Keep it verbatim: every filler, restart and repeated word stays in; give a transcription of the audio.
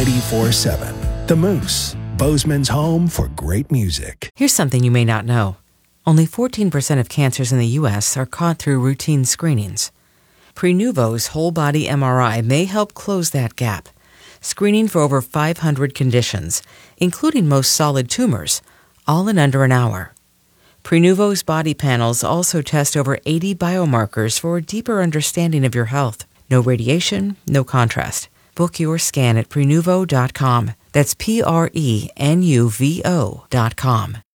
ninety-four seven. The Moose, Bozeman's home for great music. Here's something you may not know. Only fourteen percent of cancers in the U S are caught through routine screenings. Prenuvo's whole-body M R I may help close that gap, screening for over five hundred conditions, including most solid tumors, all in under an hour. Prenuvo's body panels also test over eighty biomarkers for a deeper understanding of your health. No radiation, no contrast. Book your scan at prenuvo dot com. That's P R E N U V O dot com.